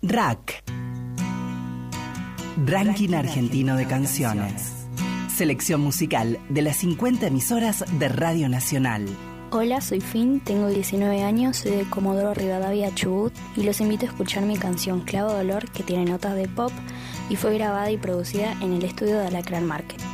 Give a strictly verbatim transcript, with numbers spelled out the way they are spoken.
Rack. Ranking Argentino de Canciones. Selección musical de las cincuenta emisoras de Radio Nacional. Hola, soy Fin, tengo diecinueve años, soy de Comodoro Rivadavia, Chubut, y los invito a escuchar mi canción Clavo Dolor, que tiene notas de pop y fue grabada y producida en el estudio de Alacrán Market.